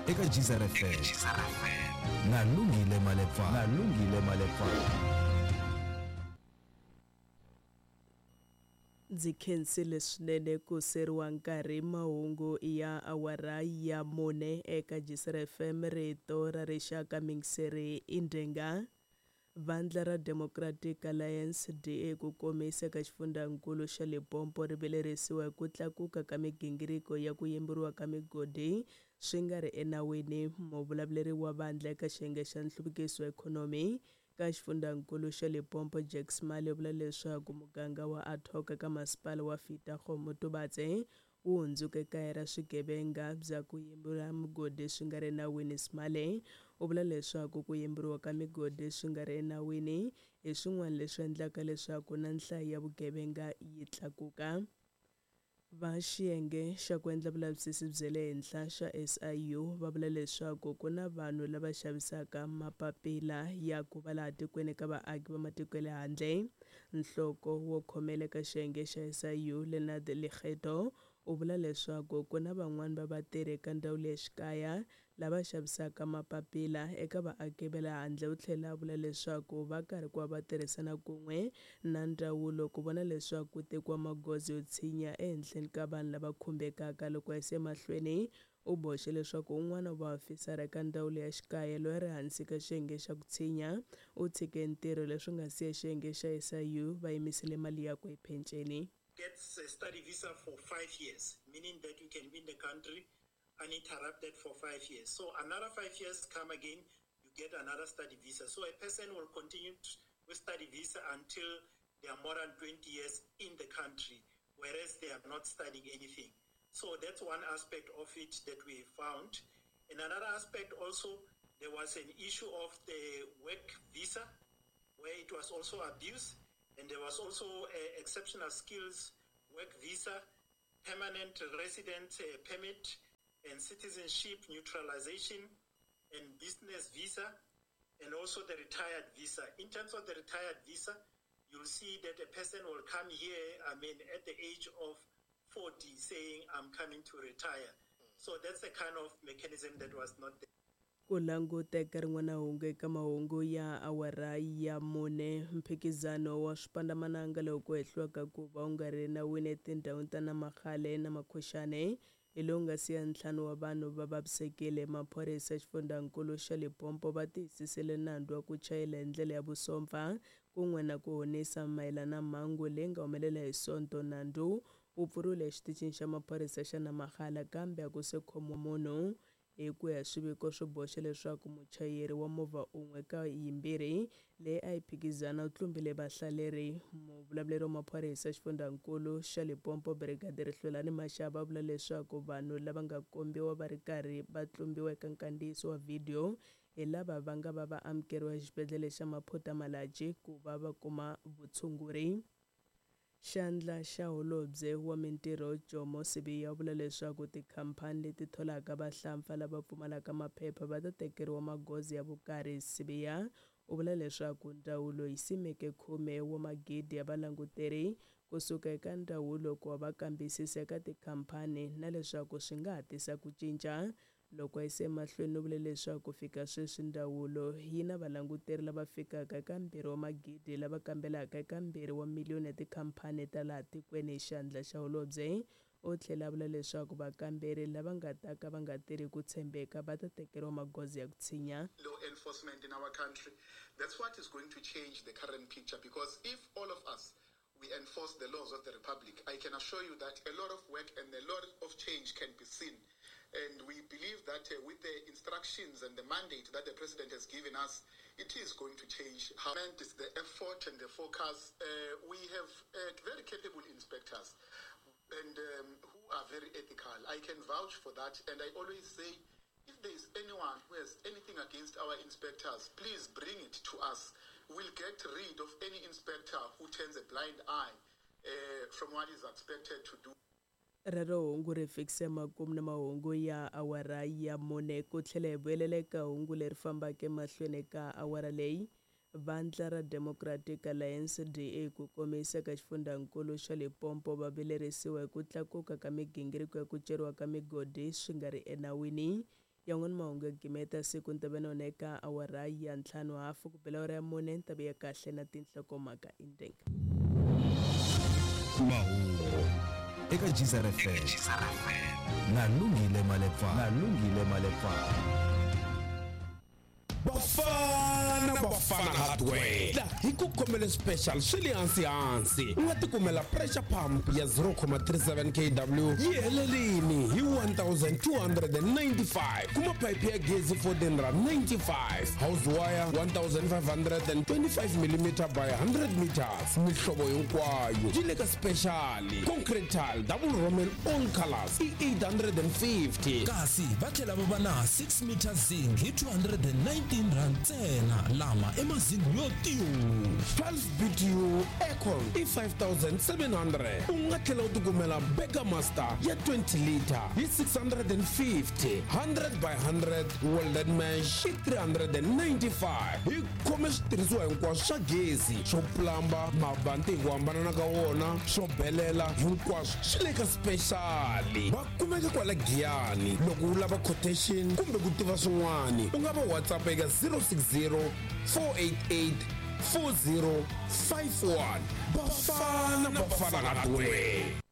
eka Jizara FM. Nalungile Malepana. Ndzi khensile swinene ku seriwa nkarhi mahungu ya awara ya mune eka Jizara FM, rito ra rixaka mingiseri Indenga. Vandla ra Democratic Alliance DA ku komisa ka xifundzankulu xa Limpopo ri velerisiwa ku tlakuka ka migingiriko ya ku yimburiwa ka migodi swi nga ri enawini. Muvulavuleri wa vandla eka xiyenge xa nhluvukiso wa ikhonomi ka xifundzankulu xa Limpopo Jack Smale u vula leswaku muganga wa Athoka ka masipala wa Firikgong Mothobatse wu hundzuke ekaya ra swigevenga bya ku yimbura migodi swi nga ri enawini. Smale u vula leswaku ku yimburiwa ka migodi swi nga ri enawini hi swin'wana leswi endlaka leswaku na nhlayo ya vugevenga yi tlakuka. Va xiyenge xa ku endla vulavisisi bya le henhla xa SIU va vula leswaku ku na vanhu lava xavisaka mapapila ya ku va laha tikweni ka vaaki va matiko ya le handle. Nhloko wo khomela ka xiyenge xa SIU Leonard Lekgetho u vula leswaku ku na van'wani va vatirhi eka ndhawu le xikaya lava xavisaka mapapila eka vaaki va le handle. U tlhela a vula leswaku va karhi ku va tirhisana kun'we na ndzawulo ku vona leswaku ku tekiwa magoza yo tshinya ehenhleni ka vanhu lava khumbekaka. Loko yise mahlweni u boxe leswaku un'wana wa vaofisara eka ndawulo ya xikaya loyi ri hansi ka xiyenge xa ku tshinya u tshike ntirho leswi nga siya xiyenge xa SIU va yimisile mali yakwe hi phenceni. Gets a study visa for 5 years, meaning that you can be in the country uninterrupted for 5 years. So another 5 years come again, you get another study visa. So a person will continue with study visa until they are more than 20 years in the country, whereas they are not studying anything. So that's one aspect of it that we found. And another aspect also, there was an issue of the work visa, where it was also abused. And there was also exceptional skills work visa, permanent resident permit, and citizenship neutralization, and business visa, and also the retired visa. In terms of the retired visa, you'll see that a person will come here, at the age of 40, saying, I'm coming to retire. So that's the kind of mechanism that was not there. Ku languteka rin'wana hungu eka mahungu ya awara ya mune. Mphikizano wa swipandzamananga lowu ku hehliwaka ku va wu nga ri nawini etindhawini ta Namakhale na Makhoshane hi lowu nga siya ntlhanu wa vanhu va vavisekile. Maphorisa xifundzankulu xa Limpopo va tiyisisile nandzu wa ku chayela hi ndlela ya vusopfa kun'we na ku honisa mayelana na mhangu leyi nga humelela hi Sonto. Nandzu wu pfurile exitichini xa maphorisa xa Namakhale kambe a ku se khomiwa munhu. Hi ku ya swiviko swo boxa leswaku muchayeri wa movha un'we ka yimbirhi leyi a yi phikizana u tlumbile vahlaleri. Muvulavuleri wa maphorisa xifundzankulu xa Limpopo Brigadier Hlwelani Mashava vula leswaku vanhu lava nga kombiwa va ri karhi va tlumbiwa eka nkandziyiso wa video hi lava va nga va amukeriwa exibedhlele xa Maphota Malaji ku va kuma vutshunguri. Xandla xa holobye wa mintirho Jomo Sibiya vula leswaku tikhampani leti tholaka vahlampfa lava pfumalaka maphepha va ta tekeriwa magoza ya vukarhi. Sibiya u vula leswaku ndzawulo yi simeke 10 wa magidi ya valanguteri kusuka eka ndzawulo ku va kambisisa eka tikhampani na leswaku swi nga ha tisa ku cinca. Loko yise mahlweni u vule leswaku fika sweswi ndzawulo yi na valanguteri lava fikaka eka 2 wa magidi lava kambelaka eka 2 wa miliyoni ya tikhampani ta laha tikweni. Hi xandla xa holobye u tlhela vula leswaku vakamberi lava nga ta ka va nga tirhi ku tshembeka va ta tekeriwa magoza ya ku tshinya. Law enforcement in our country, that's what is going to change the current picture, because if all of us we enforce the laws of the republic, I can assure you that a lot of work and a lot of change can be seen. And we believe that with the instructions and the mandate that the president has given us, it is going to change. How is the effort and the focus? We have very capable inspectors and who are very ethical. I can vouch for that. And I always say, if there is anyone who has anything against our inspectors, please bring it to us. We'll get rid of any inspector who turns a blind eye from what is expected to do. Rero hungu ri fikise makumu na mahungu ya awara ya mune. Ku tlhela hi vuyelela eka hungu leri fambaka emahlweni ka awara leyi. Vandla ra Democratic Alliance DA ku komisa ka xifundzankulu xa Limpopo va vilerisiwa hi ku tlakuka ka migingiriko ya ku ceriwa ka migodi swi nga ri enawini. yan'wana mahungu ya gimeta siku ntabe nona eka awara ya 5:30 ku bela awara ya 4 ntabe ya kahle na tinhlokomhaka indenga mahungu eka Gisar FM na Lungile Malepfa Bafana hardware la hikukhomele special swili hansi u nga tikumela pressure pump ya 0.37 kW yi helelini hi 1295 kuma pipe ya gezi 1495 house wire 1525 mm by 100 meters mihlovo hinkwayo yi le ka special concrete tile double roman all colors i 850 kasi va tlhela va va na 6 meter zinc hi 219 rand ntsena lama emazingu yo tiyo 12 BTU aircon i 5700 u nga tlhela u tikumela Bega Master ya 20 liter hi 650 100 by 100 welded mesh i 395 hi khome switirhisiwa hinkwaswo swa gezi swo plamba mabanti hi ku hambana ka wona swo belela hinkwaswo swi le ka speciali va kumeka kwala Giyani loko u lava quotation kumbe ku tiva swin'wani u nga va WhatsApp eka 060 488 4051 Bafana hardware.